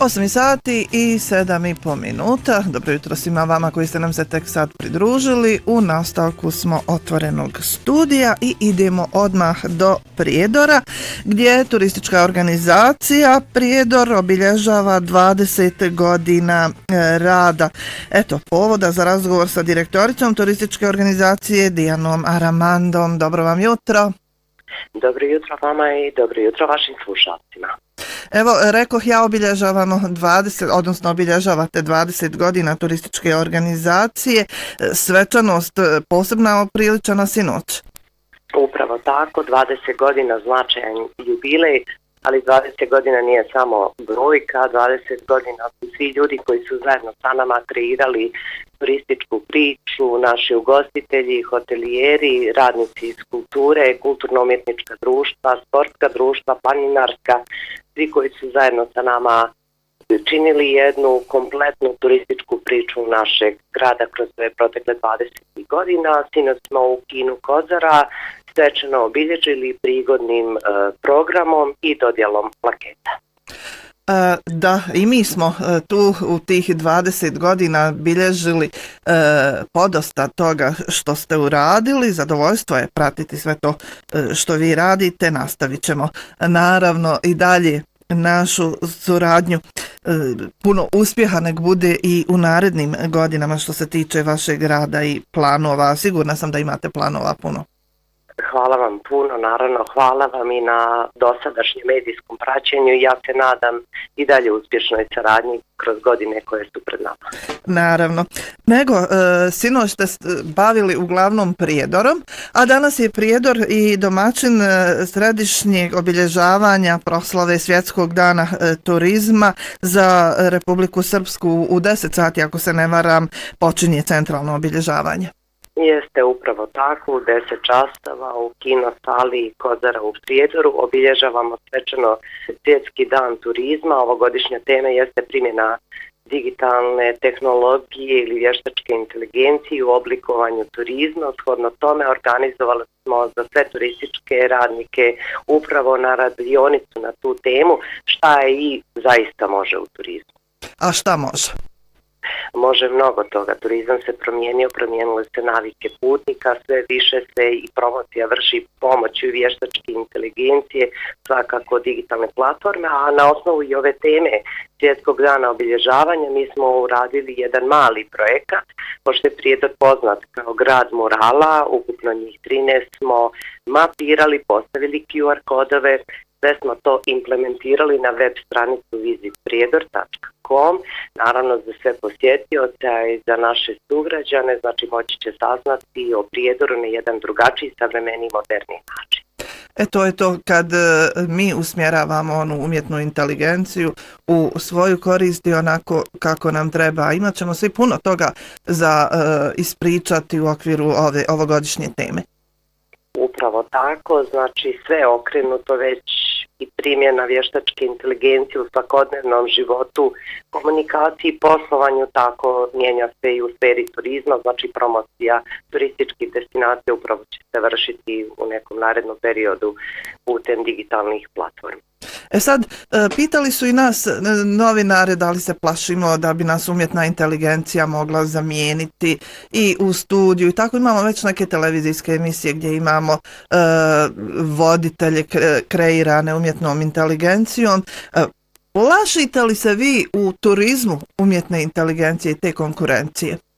8 sati i 7,5 minuta. Dobro jutro svima vama koji ste nam se tek sad pridružili. U nastavku smo otvorenog studija i idemo odmah do Prijedora, gdje turistička organizacija Prijedor obilježava 20 godina rada. Eto, povoda za razgovor sa direktoricom turističke organizacije Dijanom Aramandom. Dobro vam jutro. Dobro jutro vama i dobro jutro vašim slušalcima. Evo, rekoh ja, obilježavamo 20, odnosno obilježavate 20 godina turističke organizacije. Svečanost posebno priličana sinoć. Upravo tako, 20 godina značajan jubilej, ali 20 godina nije samo brojka, 20 godina su svi ljudi koji su zajedno sa nama kreirali turističku priču, naši ugostitelji, hotelijeri, radnici iz kulture, kulturno-umjetnička društva, sportska društva, planinarska, svi koji su zajedno sa nama činili jednu kompletnu turističku priču našeg grada kroz ove protekle 20 godina. Sinoć smo u kinu Kozara svečano obilježili prigodnim programom i dodjelom plaketa. Da, i mi smo tu u tih 20 godina bilježili podosta toga što ste uradili. Zadovoljstvo je pratiti sve to što vi radite. Nastavit ćemo naravno i dalje našu suradnju. Puno uspjeha nek bude i u narednim godinama što se tiče vašeg rada i planova. Sigurna sam da imate planova puno. Hvala vam puno, naravno hvala vam i na dosadašnjem medijskom praćenju i ja se nadam i dalje uspješnoj saradnji kroz godine koje su pred nama. Naravno. Nego, sinoć ste bavili uglavnom Prijedorom, a danas je Prijedor i domaćin središnjeg obilježavanja proslave Svjetskog dana turizma za Republiku Srpsku. U 10 sati, ako se ne varam, počinje centralno obilježavanje. Jeste upravo tako, u 10 časova u kino sali Kozara u Prijedoru obilježavamo svečano Svjetski dan turizma. Ovogodišnja tema jeste primjena digitalne tehnologije ili vještačke inteligencije u oblikovanju turizma. Shodno tome organizovali smo za sve turističke radnike upravo na radionicu na tu temu šta je i zaista može u turizmu. A šta može? Može mnogo toga. Turizam se promijenio, promijenile se navike putnika, sve više se i promocija vrši pomoću vještačke inteligencije, svakako digitalne platforme, a na osnovu i ove teme Svjetskog dana obilježavanja mi smo uradili jedan mali projekat, pošto je Prijedor poznat kao grad murala, ukupno njih 13 smo mapirali, postavili QR kodove, sve smo to implementirali na web stranicu visitprijedor.com, naravno za sve posjetioce i za naše sugrađane, znači moći će saznati o Prijedoru na jedan drugačiji, savremeniji, moderni način. To je to kad mi usmjeravamo onu umjetnu inteligenciju u svoju korist i onako kako nam treba. Imat ćemo svi puno toga za ispričati u okviru ovogodišnje teme. Upravo tako, znači sve okrenuto već i primjena vještačke inteligencije u svakodnevnom životu, komunikaciji, poslovanju, tako mijenja se i u sferi turizma, znači promocija turističkih destinacija upravo će se vršiti u nekom narednom periodu putem digitalnih platformi. Sad, pitali su i nas novinare da li se plašimo da bi nas umjetna inteligencija mogla zamijeniti i u studiju i tako imamo već neke televizijske emisije gdje imamo voditelje kreirane umjetnom inteligencijom. Plašite li se vi u turizmu umjetne inteligencije i te konkurencije?